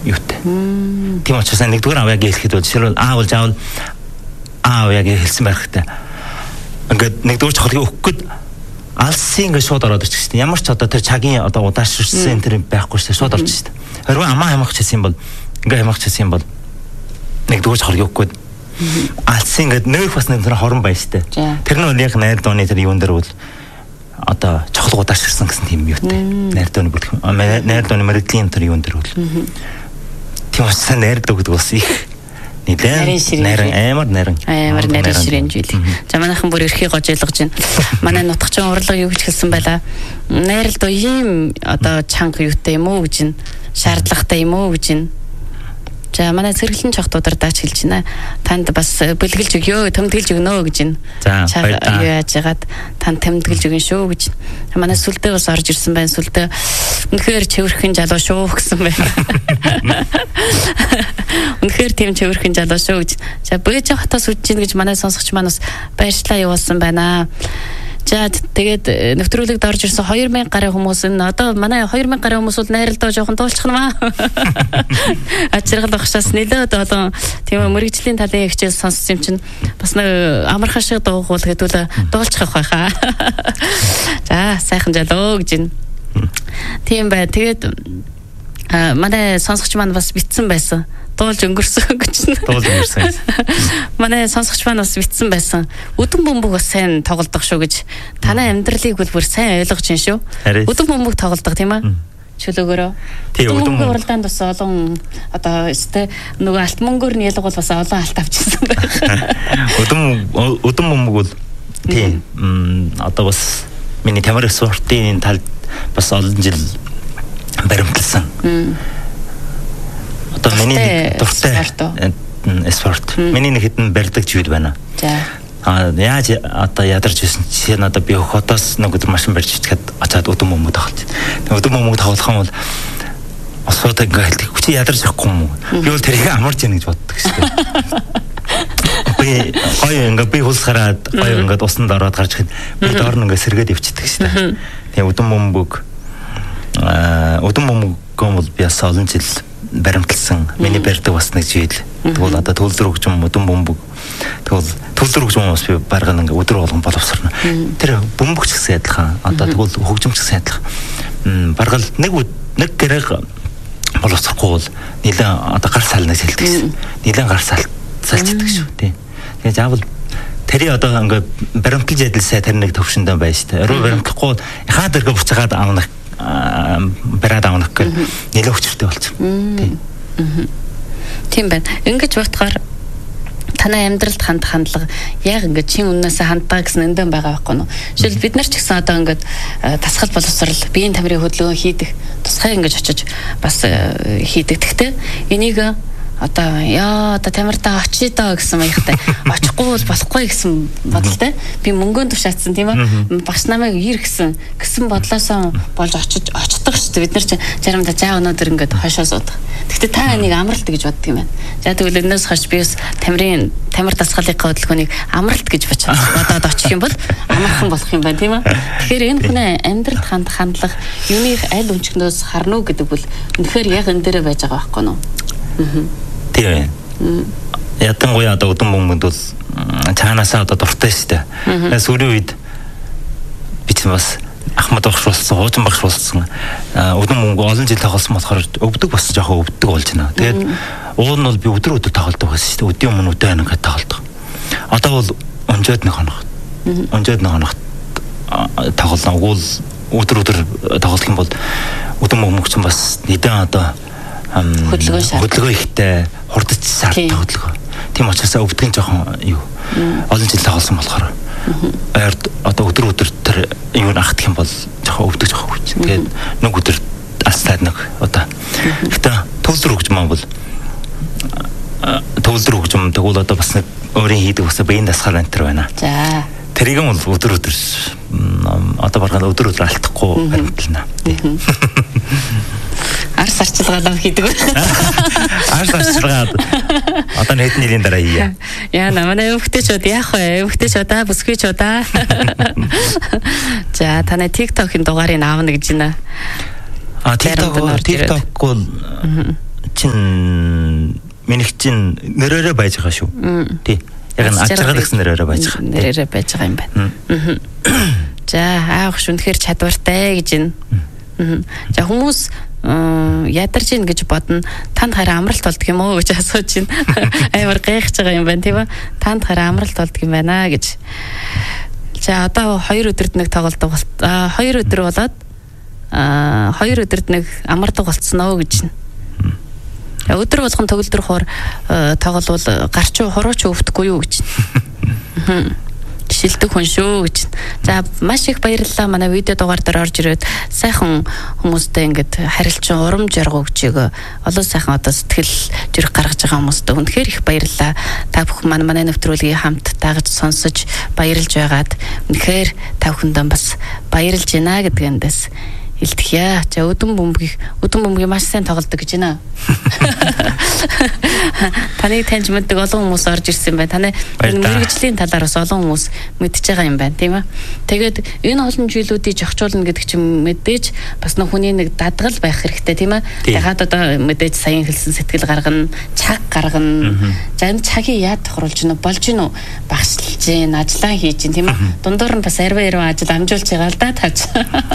юутай. Тийм учраас нэгдүгээр авъяг хэлэхэд бол жишээлбэл аавал заавал аавяг хэлсэн байх хэрэгтэй. Ингээд нэгдүгээр чухлыг өгөх гээд алсын ингээд шууд ороод ирчих шүү дээ. Ямар ч одоо тэр цагийн одоо удаашрсан тэр байхгүй шүү дээ. Шууд орж шүү дээ. Хэрвээ амаа хямгах гэсэн бол ингээд хямгах гэсэн бол нэгдүгээр чухлыг өгөх гээд алсын ингээд нөх бас нэг тэр хорон байна шүү дээ. Тэр нь яг найр дооны тэр юун дээр бол одоо чухал удаашрсан гэсэн тийм юутай. Найр дооны бүлэг. Найр дооны мэрэгдлийн тэр юун дээр бол. Тийм учраас найр доо гэдэг бас их нэлээд амар нарийн жил. За манайхан бүр эрхийг гож ойлгож байна. Манай нутагчин урлаг юу гэж хэлсэн байла. Найрал доо ийм одоо чанга юутай юм уу гэж шаардлагатай юм уу гэж. За манай цэргэлэн чогтуудаар даач хэлж байна. Танд бас бэлгэлж өгөө, тэмдэглэж өгнө гэж. За юу яаж яагаад танд тэмдэглэж өгнө шүү гэж. Манай сүлдээ бас орж ирсэн байна. Сүлдээ үнэхээр чивэрхэн залуу шүү гэсэн байна. Үнэхээр тийм чивэрхэн залуу шүү гэж. За бэж хотоос үдэж гин гэж манай сонсогч маань бас баярлалаа явуулсан байна. За тэгээд нэвтрүүлэгт орж ирсэн 2000 гаруй хүмүүс энэ одоо манай 2000 гаруй хүмүүс бол найралдаа жоохон дуулчих нэмаа. Ачиргал багшаас нэлээд одоо тийм мөрөгжлийн талын хичээл сонссон юм чинь бас нэг амархан шиг дуугуул гэдүүл дуулчих байхаа. За сайхан жалөө гэж. Тийм бай. Тэгээд манай сонсогч маань бас битсэн байсан. Дуулж өнгөрсөн гэж. Дуулж өнгөрсөн. Манай сонсогч маань бас битсэн байсан. Өдөн бөмбөг бас сайн тоглодог шүү гэж. Танай амьдралыг бүр сайн ойлгож байна шүү. Өдөн бөмбөг тоглодог тийм аа. Чөлөөгөөрөө. Тийм өдөн бөмбөг уралдаанд бас олон одоо өстэй нөгөө алт мөнгөөр нь ялгуул бас олон алт авчихсан байна. Өдөн бөмбөг бол тийм одоо бас миний тамир спортын талд бас олон жил баримтлсан. Одоо миний дуртай спорт. Миний нэг хэдэн барьдаг зүйл байна. За. Яаж одоо ядарч байсан чинь одоо би хотоос нэг өдөр машин барьж ичгээд очиад өдөн бөмбөг тоглож. Өдөн бөмбөг тоглох юм бол осоод ингээд хүчи ядарч явахгүй юм уу? Би бол тэрийг амарч яана гэж боддог шүү дээ. Би гоё ингээд би хулсгараад гоё ингээд усанд ороод гарч ихэд би доор нь ингээд сэргээд явчихдаг шүү дээ. Тэгээ өдөн бөмбөг бол би бас олон жил баримтлсан. Миний барьдаг бас нэг жил. Тэгвэл одоо төлдөр хөгжим өдөн бөмбөг. Тэгвэл төлдөр хөгжим бас би баргана ингээ өдөр болгон боловсрно. Тэр бөмбөгч гэсэн адилхан. Одоо тэгвэл хөгжимч гэсэн адилхан. Баргал нэг гэрэг боловсрохгүй бол нэлээд одоо гар салнаас хэлдэг гэсэн. Нэлээд гар салцдаг шүү тий. Тэгээ заавал тэрий одоо ингээ баримтлж адилсаа тэр нэг төвшөндөө байна шүү дээ. Орой баримтлахгүй хаа дэргэ буцаагаад авнах бараад авнах гэх нэлээд хүчтэй болчихно. Тийм байна. Ингэж бодохоор танай амьдралд хандлага яг ингэж чин үннээсээ хандгаа гэсэн эндэн байгаа байхгүй юу? Жишээл бид нар ч гэсэн одоо ингэж тасгал боловсрал, биеийн тамирын хөдөлгөөн хийдэг, тусгай ингэж очиж бас хийдэг. Гэхдээ энийг одоо одоо тамиртаа очие доо гэсэн маягтай очихгүй бол болохгүй гэсэн бодолтой. Би мөнгөнд тушаацсан тийм ээ. Багш намайг ир гэсэн бодлоосоо болж очдог шүү дээ. Бид нар заримдаа заа өнөөдөр ингээд хойшоо суудаг. Гэхдээ та энийг амралт гэж боддог юм байна. За тэгвэл өнөөс хойш би бас тамир дасгалынхаа хөдөлгөөнийг амралт гэж бодоод очих юм бол амархан болох юм байна тийм ээ. Тэгэхээр энэ хүний амьдралд хандлах юуны аль өнчгнөөс харна уу гэдэг бол үнэхээр яг энэ дээрээ байж байгаа байхгүй юу? Тийм. Ятангуяа одоо өдөн бөмбөнд бол цаанаасаа одоо дуртай шүү дээ. Сүүлийн үед би ч бас Ахмад багш болсон, Хуучин багш болсон. Өдөн бөмбөг олон жил тоглосон болохоор өвдөг бас жоохон өвдөг болж байна. Тэгээд уул нь бол би өдөр тоглодог байсан шүү дээ. Өдийн өмнө өдөө анаг тоглодог. Одоо бол онжоод нэг хоногт тоглоно. Уул өдөр тоглох юм бол өдөн бөмбөг ч бас нэгэн одоо хөдөлгөөн ихтэй хурдч шаардлагатай хөдөлгөөн. Тийм учраас өвдгөн жоохон юу олон жил тоглосон болохоор одоо өдөр тэр юу ахтах юм бол жоохон өвдөж байгаа хүч. Тэгээд нэг өдөр алстаад нэг одоо гэхдээ төвлөр хөгжим маань бол төвлөр хөгжим тэгвэл одоо бас нэг өөрийн хийдэг бас биеийн дасгал антер байна. За тэрийг нь бол өдөр одоо баргаад өдөр алдахгүй баримтлана. Арс арчилгаалаа хийдэг. Арс арчилгаад одоо хэдэн жилийн дараа хийе. Яа манай өвгтэйчүүд яах вэ? Өвгтэйчүүд бүсгүйчүүд. За танай TikTok-ын дугаарыг аавна гэж байна. TikTok бол минийх чинь нэрээрээ байж байгаа шүү. Тий. Яг нь ачааргал гэсэн нэрээрээ байж байгаа. Нэрээрээ байж байгаа юм байна. За аах шүнхээр чадвартай гэж байна. За хүмүүс ядарч ийн гэж бодно. Танд хараа амралт болдго юм уу гэж асууж байна. Амар гайхаж байгаа юм байна тийм ба. Танд хараа амралт болдго юм байна гэж. За одоо 2 өдөрт нэг тоглолт 2 өдөр болоод 2 өдөрт нэг амардаг болцсноо гэж. Өдөр болгон төгөлдрөхөөр тоглол гарч хурууч өвдөхгүй юу гэж. Шилдэг хүн шүү гэж. За маш их баярлалаа манай видео дугаар дээр орж ирээд сайхан хүмүүстэй ингээд харилцан урам жаргал өгч олон сайхан одоо сэтгэл зүрх гаргаж байгаа хүмүүстээ үнэхээр их баярлалаа. Та бүхэн манай нэвтрүүлгийг хамт дагаж сонсож баярлж байгаад үнэхээр та бүхэндээ бас баярлж байна гэдгээндээс илтгэе. За өдөн бөмбөгийг маш сайн тоглодог гэж байна. Таныг таньж мэддэг олон хүмүүс орж ирсэн байна. Таны мэргэжлийн талаар бас олон хүмүүс мэдж байгаа юм байна, тийм ээ. Тэгээд энэ олон жилүүдийг зохицуулна гэдэг чинь мэдээж бас нэг хүний нэг дадгал байх хэрэгтэй, тийм ээ. Ягаад одоо мэдээж саяхан хэлсэн сэтгэл гаргана, цаг гаргана. За энэ цагийг яад тохируулж гинэ, болж гинэ, багшлж гин, ажиллаа хийж гин, тийм ээ. Дундуур нь бас арваа ажил амжуулж байгаа л да тааж.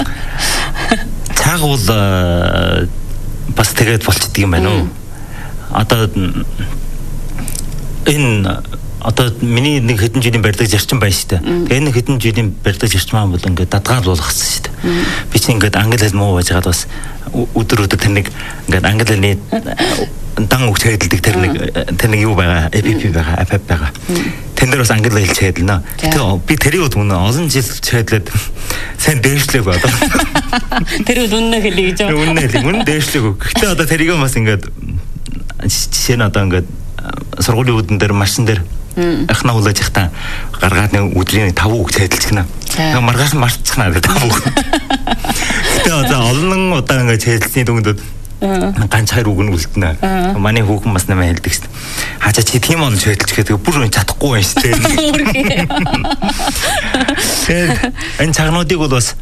Цаг бол бас тэгээд болчдөг юм байна уу? Одоо энэ миний нэг хэдэн жилийн барьдаг зарчим байна шүү дээ. Тэгээ энэ хэдэн жилийн барьдаг зарчмаа бол ингээд дадгаалуулгасан шүү дээ. Би чинь ингээд англи хэл муу байж байгаад бас өдөр тэр нэг ингээд англи хэлний дан өгч хэлдэг тэр нэг юу байгаа, APP байгаа, APP байгаа. Тэн дээр бас англи хэл хэлнэ. Тэгээ би тэрийг олон жил хэлээд сайн дээшлээг одоо. Тэр үнэн хэлий гэж. Үнэн дээшлээг. Гэхдээ одоо тэрийг бас ингээд жишээ нь одоо ингээд сургуулийн үүдэн дээр машин дээр ахна хулаж ихтаа гаргаад нэг өдрийн 5 үг цайдалж гинэ. Нэг маргааш марцчихна гэдэг 5 үг. Гэтэ одоо олон удаа ингээд цайдалсны дүндэд ганц 2 үг нь үлдэнэ. Манай хүүхэн бас намайг хэлдэг шүү дээ. Хачаа чи тийм олж цайдалж гэдэг бүр чадахгүй байна шүү дээ. Тэгээд энэ цагнуудыг бол бас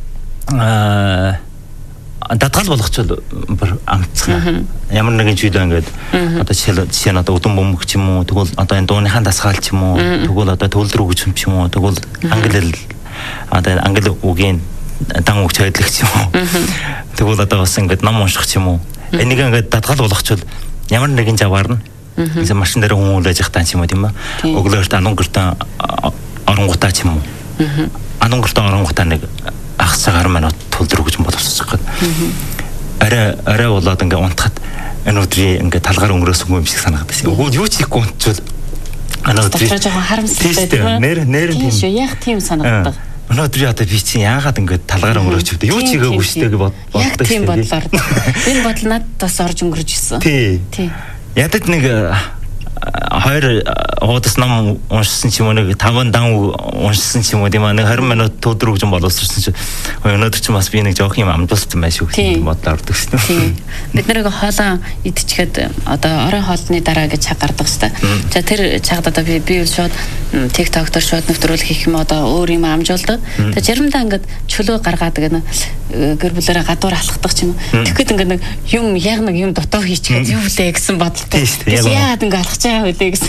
дадгал болгочвол амцсан. Ямар нэгэн зүйл ингээд одоо жишээ нь одоо өдөн бөмбөг ч юм уу, тэгвэл одоо энэ дууныхаа дасгаал ч юм уу, тэгвэл одоо төвлөр үг ч юм уу, тэгвэл англи одоо англи үгийн дан үг цайдлах ч юм уу. Тэгвэл одоо бас ингээд ном унших ч юм уу. Энийг ингээд дадгал болгочвол ямар нэгэн заваар нь гэсэн машин дээр хүн үлээж явах ч юм уу тийм ээ. Өглөөрт анунгартаа оронгутаа ч юм уу. Анунгартаа оронгутаа нэг ахсагаар маань төлдөр гэж боловсчих гээд. Арай болоод ингээ унтахад энэ өдрийн ингээ талгаар өнгөрөөсгүй юм шиг санагдав. Өгөөд юу ч хийхгүй унтчихвол энэ өдрийн жоохон харамсалтай тийм ээ. Нэр тийм шүү. Яг тийм санагдав. Энэ өдрийн одоо би чинь яагаад ингээ талгаар өнгөрөөч вэ? Юу ч хийгээгүй шүү дээ гэж боддог. Яг тийм бодлоор. Энэ бодол надад бас орж өнгөрөж ирсэн. Тий. Ядад нэг 2 хуудас ном уншсан ч юм уу, нэг 5 дан уншсан ч юм уу, тийм аа, нэг 20 минут төдөр өгж боловсрсан чи өнөөдөр ч бас би нэг жоох юм амдуулсан байх шүү гэсэн бодлоо ордог шүү дээ. Бид нэрийг хоолоо идчихээд одоо орон хоолны дараа гэж цаг гардаг шүү дээ. За тэр цагт одоо би шууд TikTok дээр шууд нэвтрүүлэг хийх юм, одоо өөр юм амжуулдаг. Тэгээ заримдаа ингээд чөлөө гаргаад гэнэ гэр бүлэрээ гадуур алхах ч юм. Тэгэхэд ингээд нэг юм яг нэг юм дотоо хийчихээд юу лээ гэсэн бодолтой. Яагаад ингээд алхаж байгаа вэ гэсэн.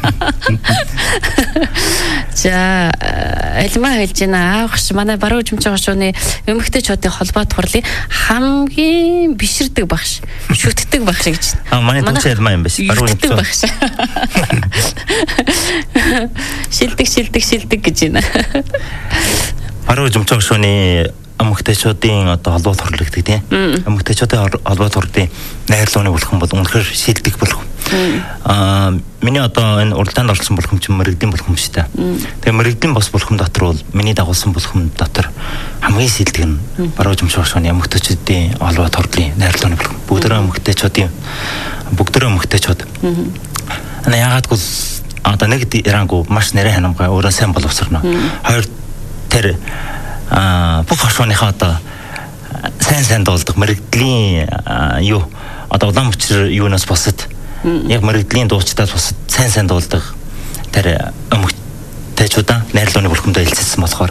За альма хэлж байна. Аахш манай баруун жимчээ гошууны эмэгтэйчүүдийн холбоо турлын хамгийн биширдэг багш, шүтдэг багш гэж. Манай төвч альма юм биш. Баруун жимчээ багш. Шилдэг гэж байна. Баруун жимчээ гошууны эмэгтэйчүүдийн одоо холбоо турлагддаг тийм. Эмэгтэйчүүдийн холбоо турлын найрлууны булхан бол үнэхээр шилдэг булхан. Миний одоо энэ уралдаанд орсон булхам чинь мэрэгдийн булхам шүү дээ. Тэгээ мэрэгдийн бас булхам дотор бол миний дагуулсан булхам дотор хамгийн сэлдэг нь баруун жимчээ гошууны эмэгтэйчүүдийн холбоо турлын найрлууны булхам. Бүгдөө эмэгтэйчүүд. Ана яагаад гол одоо нэг ирангу маш нэрэ ханамгаа өөрөө сайн боловсрно. Хоёр тэр бүх хошууныхаа одоо сайн дуулдаг мэрэгдлийн юу одоо улаан мөчр юунаас босод яг мэрэгдлийн дуучдаас босод сайн дуулдаг тэр эмэгтэйчүүдаа найрлууны бүлхэмдээ хэлцсэн болохоор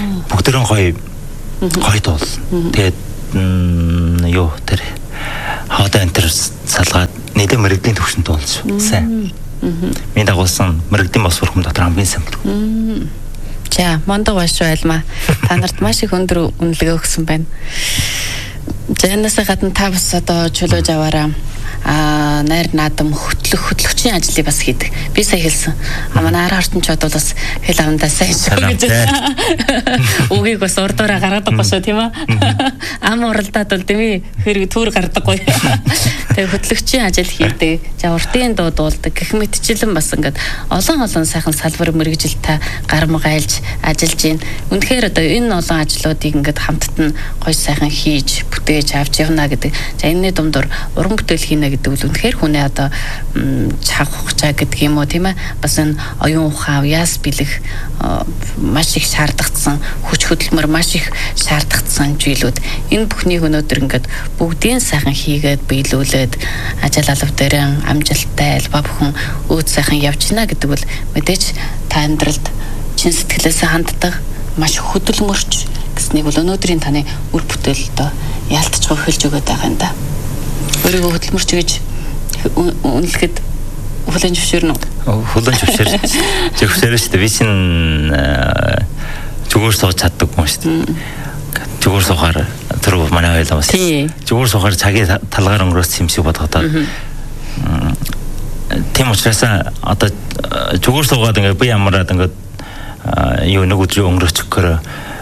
бүгдэрэн гоё дуул. Тэгээд юу тэр хавда энтер салгаад нэлээд мэрэгдлийн төвшөнд болж сайн. Миний дагуулсан мэрэгдлийн бос бүрхэм дотор хамгийн сайн бол. За, мондоо баш байлмаа. Та нарт маш их өндөр үнэлгээ өгсөн байна. За, энэс гадна та бас одоо чөлөөж аваараа найр наадам хөтлөгчийн ажлыг бас хийдэг. Би сая хэлсэн. Манай араа ортончууд бол бас хэл авандаа сайн шүү гэж. Үгийг бас урдаараа гаргадаггүй шүү тийм үү? Ам уралдаад бол тийм хэрэг түүр гардаггүй. Тэгээ хөтлөгчийн ажил хийдэг. За уртын дуу дуулдаг. Гэх мэтчлэн бас ингээд олон сайхан салбар мэргэжилтэй гарам гайлж ажиллаж байна. Үнэхээр одоо энэ олон ажлуудыг ингээд хамтд нь гоё сайхан хийж бүтээж авч явна гэдэг. За энэний дундор уран бүтээл хийнэ гэдэг үл үнэхээр хүнээ одоо чавхчаа гэдэг юм уу тийм ээ бас энэ оюун ухаан яас бэлэх маш их шаардлагатсан хүч хөдөлмөр маш их шаардлагатсан зүйлүүд энэ бүхнийг өнөөдөр ингээд бүгдийн сайхан хийгээд биелүүлээд ажил алба дээр амжилттай алба бүхэн өөд сайхан явж гинэ гэдэг бол мэдээж та амьдралд чин сэтгэлээс ханддаг маш хөдөлмөрч гэснийг бол өнөөдрийн таны үр бүтээлд яалтчгүй хэлж өгöd байгаа юм да. Өөрийгөө хөдөлмөрч гэж үнэлэхэд хүлэн зөвшөөрнө үү? Хүлэн зөвшөөрнө шүү дээ. Би чинь зүгээр сууж чаддаг юм шүү дээ. Зүгээр суугаар тэр манай ойлоо бас. Зүгээр суугаар цагийн талгаар өнгөрөөс юм шиг бодгодоо. Тийм учраас одоо зүгээр суугаад ингээд би ямараад ингээд юу нэг өдрийн өнгөрөөчихөөр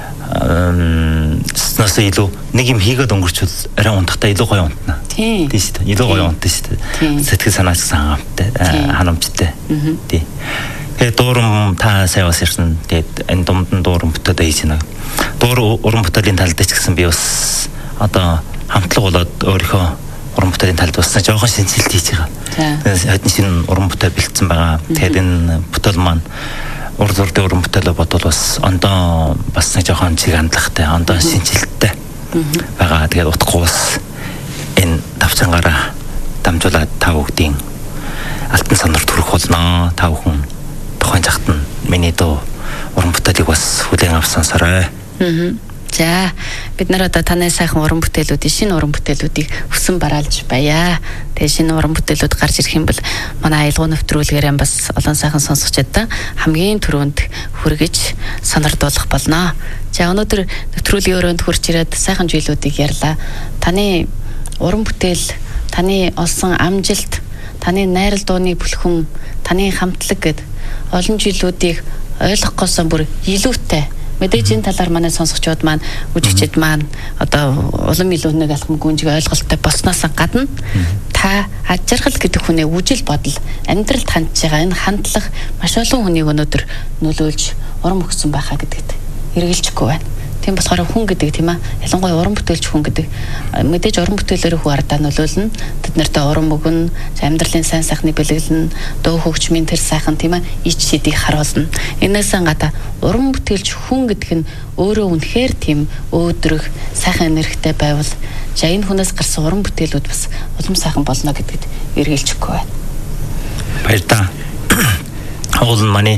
снаас илүү нэг юм хийгээд өнгөрчвөл арай унтахтаа илүү гоё унтна. Тийм шүү дээ. Илүү гоё унтна шүү дээ. Сэтгэл санаач хангамтай, ханамжтай. Тийм. Тэгээ дуурам та сайн бас ирсэн. Тэгээд энэ дундын дуурам бүтээд хийж байна. Уран бүтээлийн талд ч гэсэн би бас одоо хамтлаг болоод өөрийнхөө уран бүтээлийн талд бас жоохон шинжилт хийж байгаа. Хэдэн шинэ уран бүтээл бэлдсэн байгаа. Тэгээд энэ бүтээл маань урд уран бүтээлээ бодвол бас ондоо бас нэг жоохон чиг хандлагатай, ондоо шинжилттэй байгаа. Тэгээд утгагүй бас энэ давчангаараа дамжуулаад та бүгдийн алтан сандарт хүрэх болно. Та бүхэн тухайн цагт нь миний дуу уран бүтээлийг бас хүлээн авсансарай. За бид нар одоо таны сайхан уран бүтээлүүдийн шинэ уран бүтээлүүдийг хүсэн бараалж баяа. Тэгээ шинэ уран бүтээлүүд гарч ирэх юм бол манай аялгау нэвтрүүлгээрээ бас олон сайхан сонсогчдод хамгийн түрүүнд хүргэж сонирдуулах болно. За өнөөдөр нэвтрүүлгийн өрөөнд хурж ирээд сайхан зүйлүүдийг ярьлаа. Таны уран бүтээл, таны олсон амжилт, таны найрал дууны бүлхэм, таны хамтлаг гэд олон зүйлүүдийг ойлгохгүйсэн бүр илүүтэй мэдээж энэ талаар манай сонсогчдод маань үжигчд маань одоо улам илүү нэг алхам гүнжиг ойлголттой болсноос гадна та аж жаргал гэдэг хүнээ үжил бодол амьдралд хандж байгаа энэ хандлага маш олон хүнийг өнөөдөр нөлөөлж урам өгсөн байхаа гэдэгт эргэлжихгүй байна. Тийм болохоор хүн гэдэг тийм ээ ялангуяа уран бүтээлч хүн гэдэг мэдээж уран бүтээлээр хүү ардаа нөлөөлнө. Тэд нарт уран мөгн, амьдралын сайн сайхны бэлэглэн, дөө хөгжмийн тэр сайхан тийм ээ ич шидийг харуулна. Энээс гадаа уран бүтээлч хүн гэдэг нь өөрөө үнэхээр тийм өөдрөг сайхан энергитэй байвал за энэ хүнээс гарсан уран бүтээлүүд бас улам сайхан болно гэдэгт эргэлжихгүй байна. Баярлалаа. Оолн манай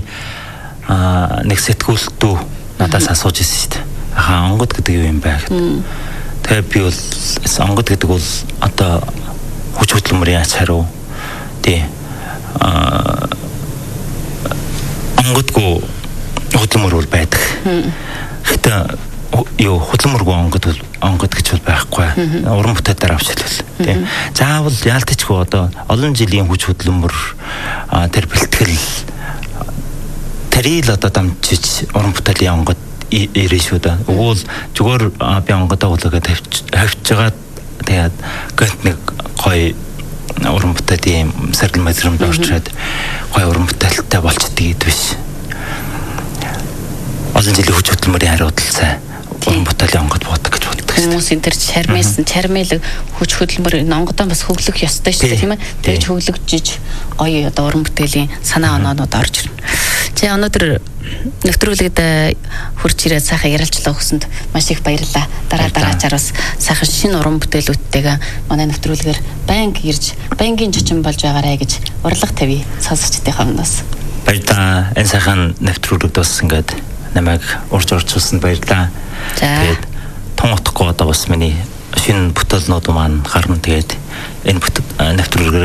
нэг сэтгүүлтүү надаас асууж ирсэн шүү дээ. Онгод гэдэг юу юм бэ гэхэд. Тэгээ би бол онгод гэдэг бол одоо хүч хөдөлмөрийн ач хариу. Тий. Онгодгүй хөдөлмөр бол байдаг. Гэтэ юу хөдөлмөргүй онгод гэж бол байхгүй. Уран бүтээл дээр авч хэлвэл. Тий. Заавал яалтчгүй одоо олон жилийн хүч хөдөлмөр тэр бэлтгэл тэрийг одоо дамжиж уран бүтээлийн онгод ирээшүү да. Уул зүгээр би онгодоо үлээгээд хавьж байгаа. Тэгээд гэнт нэг гоё уран бүтээлийн сэргэл мэдрэмж орчоод гоё уран бүтээлтэй болчдөг гэдэг биш. Олон жилийн хүч хөдөлмөрийн хариуцлал сайн уран бүтээлийн онгод буудаг гэж боддог. Хүмүүс энэ төр чармил хүч хөдөлмөр онгодоо бас хөглөх ёстой шүү дээ тийм ээ. Тэгж хөглөгжиж гоё одоо уран бүтээлийн санаа оноонууд орж ирнэ. За өнөөдөр нэвтрүүлэгт хурж ирээд сайхан ярилцлага өгсөнд маш их баярлалаа. Дараачаар бас сайхан шинэ уран бүтээлүүдтэйгээ манай нэвтрүүлгээр байнга ирж байнгын жичин болж байгаарэ гэж урлаг тавья сонсогчдын өмнөөс. Баярлалаа. Энэ сайхан нэвтрүүлэгт бас ингээд намайг урьж орчуулсанд баярлалаа. Тэгээд тун утгагүй одоо бас миний шинэ бүтээлнүүд маань гарна. Тэгээд энэ нэвтрүүлгээр